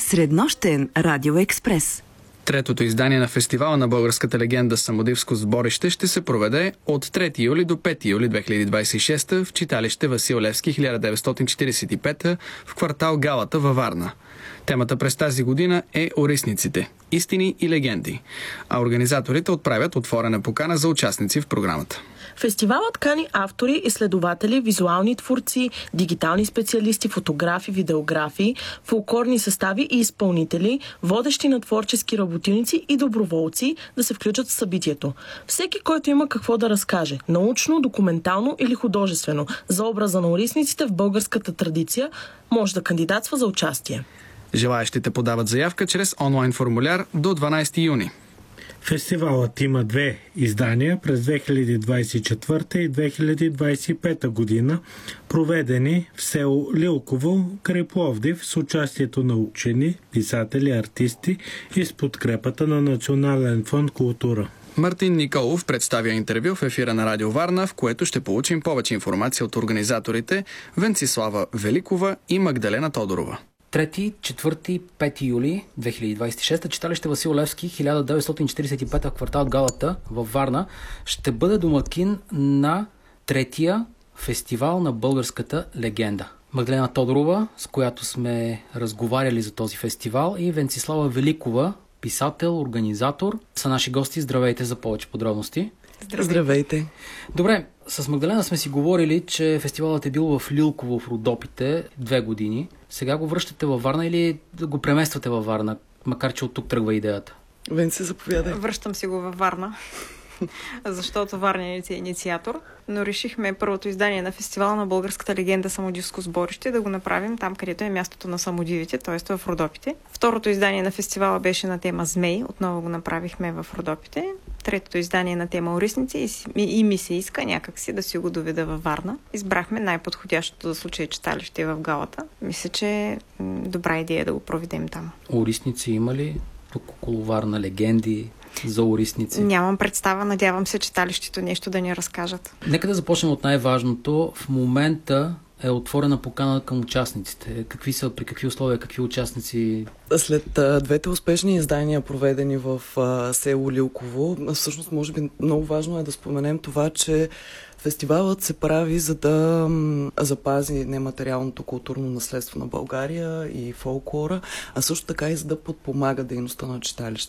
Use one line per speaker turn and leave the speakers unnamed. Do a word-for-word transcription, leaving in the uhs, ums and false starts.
Среднощен радиоекспрес.
Третото издание на фестивала на българската легенда Самодивско сборище ще се проведе от трети юли до пети юли две хиляди двадесет и шеста в читалище Васил Левски хиляда деветстотин четиридесет и пета в квартал Галата във Варна. Темата през тази година е орисниците – истини и легенди, а организаторите отправят отворена покана за участници в програмата.
Фестивалът кани автори, изследователи, визуални творци, дигитални специалисти, фотографи, видеографи, фолклорни състави и изпълнители, водещи на творчески работилници и доброволци да се включат в събитието. Всеки, който има какво да разкаже – научно, документално или художествено, за образа на орисниците в българската традиция, може да кандидатства за участие.
Желаещите подават заявка чрез онлайн формуляр до дванадесети юни.
Фестивалът има две издания през две хиляди двадесет и четвърта и две хиляди двадесет и пета година, проведени в село Лилково край Пловдив с участието на учени, писатели, артисти и с подкрепата на Национален фонд култура.
Мартин Николов представя интервю в ефира на Радио Варна, в което ще получим повече информация от организаторите Венцислава Великова и Магдалена Тодорова.
трети, четвърти и пети юли две хиляди двадесет и шеста читалище Васил Левски хиляда деветстотин четиридесет и пета в квартал Галата във Варна ще бъде домакин на третия фестивал на българската легенда. Магдалена Тодорова, с която сме разговаряли за този фестивал, и Венцислава Великова, писател, организатор, са наши гости. Здравейте, за повече подробности.
Здравейте.
Здравейте.
Добре, с Магдалена сме си говорили, че фестивалът е бил в Лилково в Родопите две години. Сега го връщате във Варна или го премествате във Варна, макар че от тук тръгва идеята?
Венци, заповядай.
Връщам си го във Варна, защото Варна е инициатор, но решихме първото издание на фестивала на българската легенда Самодивско сборище да го направим там, където е мястото на самодивите, т.е. в Родопите. Второто издание на фестивала беше на тема Змей, отново го направихме в Родопите. Третото издание на тема Орисници и, и ми се иска някакси да си го доведа във Варна. Избрахме най-подходящото за случай читалище в Галата. Мисля, че е добра идея да го проведем там.
Орисници има ли тук около Варна легенди за орисници?
Нямам представа, надявам се читалището нещо да ни разкажат.
Нека да започнем от най-важното. В момента е отворена покана към участниците. Какви са, при какви условия, какви участници?
След а, двете успешни издания, проведени в а, село Лилково, всъщност може би много важно е да споменем това, че фестивалът се прави за да м, запази нематериалното културно наследство на България и фолклора, а също така и за да подпомага дейността на читалището.